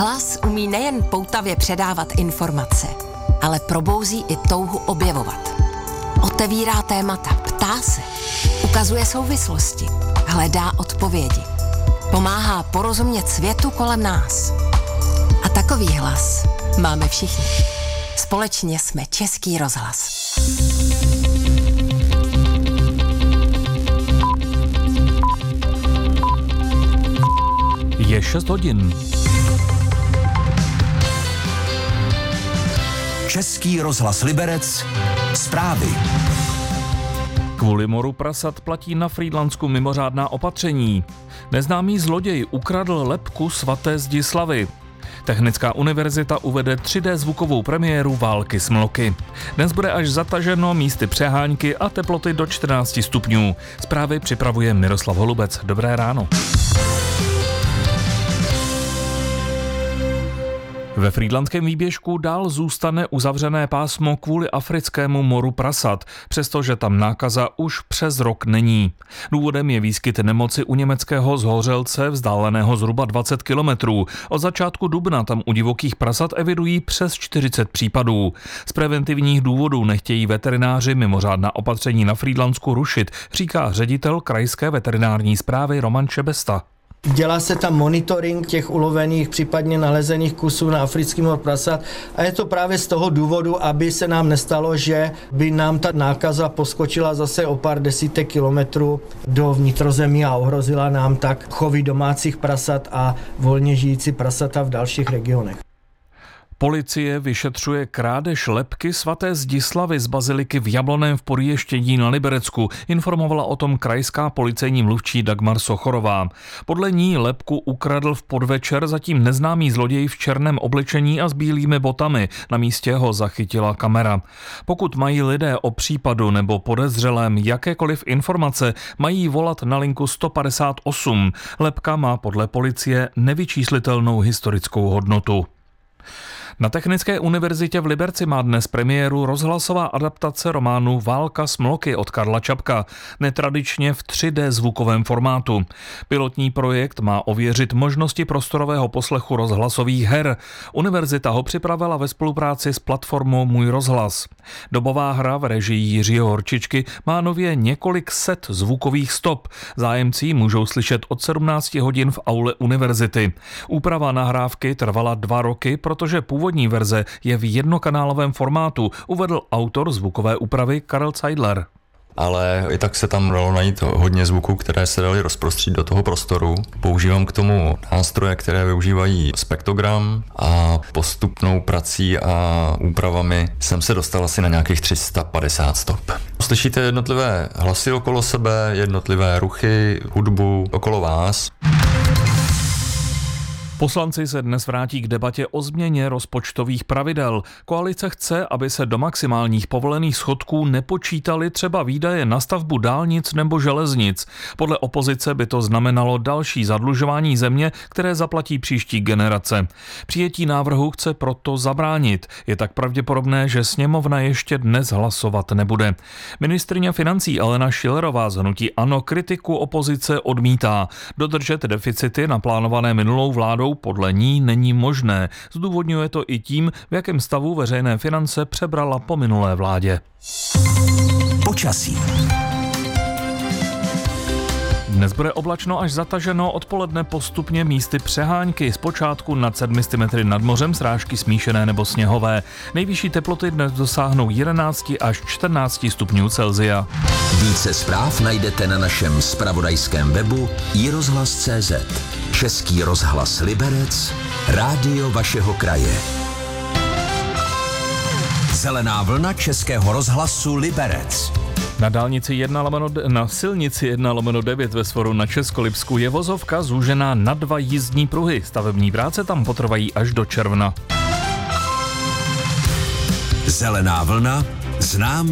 Hlas umí nejen poutavě předávat informace, ale probouzí i touhu objevovat. Otevírá témata, ptá se, ukazuje souvislosti, hledá odpovědi. Pomáhá porozumět světu kolem nás. A takový hlas máme všichni. Společně jsme Český rozhlas. Je 6 hodin. Český rozhlas Liberec. Zprávy. Kvůli moru prasat platí na Frýdlansku mimořádná opatření. Neznámý zloděj ukradl lebku svaté Zdislavy. Technická univerzita uvede 3D zvukovou premiéru Války s mloky. Dnes bude až zataženo, místy přeháňky a teploty do 14 stupňů. Zprávy připravuje Miroslav Holubec. Dobré ráno. Ve Frýdlandském výběžku dál zůstane uzavřené pásmo kvůli africkému moru prasat, přestože tam nákaza už přes rok není. Důvodem je výskyt nemoci u německého zhořelce vzdáleného zhruba 20 kilometrů. Od začátku dubna tam u divokých prasat evidují přes 40 případů. Z preventivních důvodů nechtějí veterináři mimořádná opatření na Frýdlansku rušit, říká ředitel krajské veterinární správy Roman Šebesta. Dělá se tam monitoring těch ulovených, případně nalezených kusů na africký mor prasat a je to právě z toho důvodu, aby se nám nestalo, že by nám ta nákaza poskočila zase o pár desítek kilometrů do vnitrozemí a ohrozila nám tak chovy domácích prasat a volně žijící prasata v dalších regionech. Policie vyšetřuje krádež lebky svaté Zdislavy z baziliky v Jablonném v Podještědí na Liberecku, informovala o tom krajská policejní mluvčí Dagmar Sochorová. Podle ní lebku ukradl v podvečer zatím neznámý zloděj v černém oblečení a s bílými botami. Na místě ho zachytila kamera. Pokud mají lidé o případu nebo podezřelém jakékoliv informace, mají volat na linku 158. Lebka má podle policie nevyčíslitelnou historickou hodnotu. Na Technické univerzitě v Liberci má dnes premiéru rozhlasová adaptace románu Válka s mloky od Karla Čapka, netradičně v 3D zvukovém formátu. Pilotní projekt má ověřit možnosti prostorového poslechu rozhlasových her. Univerzita ho připravila ve spolupráci s platformou Můj rozhlas. Dobová hra v režii Jiřího Horčičky má nově několik set zvukových stop. Zájemci můžou slyšet od 17 hodin v aule univerzity. Úprava nahrávky trvala 2 roky, protože původní verze je v jednokanálovém formátu, uvedl autor zvukové úpravy Karel Zeidler. Ale i tak se tam dalo najít hodně zvuků, které se daly rozprostřít do toho prostoru. Používám k tomu nástroje, které využívají spektrogram a postupnou prací a úpravami jsem se dostal asi na nějakých 350 stop. Slyšíte jednotlivé hlasy okolo sebe, jednotlivé ruchy, hudbu okolo vás. Poslanci se dnes vrátí k debatě o změně rozpočtových pravidel. Koalice chce, aby se do maximálních povolených schodků nepočítaly třeba výdaje na stavbu dálnic nebo železnic. Podle opozice by to znamenalo další zadlužování země, které zaplatí příští generace. Přijetí návrhu chce proto zabránit. Je tak pravděpodobné, že sněmovna ještě dnes hlasovat nebude. Ministryně financí Alena Schillerová z hnutí ANO kritiku opozice odmítá. Dodržet deficity naplánované minulou vládou podle ní není možné. Zdůvodňuje to i tím, v jakém stavu veřejné finance přebrala po minulé vládě. Počasí. Dnes bude oblačno až zataženo, odpoledne postupně místy přeháňky, zpočátku nad 700 metry nad mořem srážky smíšené nebo sněhové. Nejvyšší teploty dnes dosáhnou 11 až 14 stupňů Celsia. Více zpráv najdete na našem zpravodajském webu iRozhlas.cz. Český rozhlas Liberec, rádio vašeho kraje. Zelená vlna Českého rozhlasu Liberec. Na silnici 1/9 ve Svoru na Českolipsku je vozovka zúžená na 2 jízdní pruhy. Stavební práce tam potrvají až do června. Zelená vlna, znám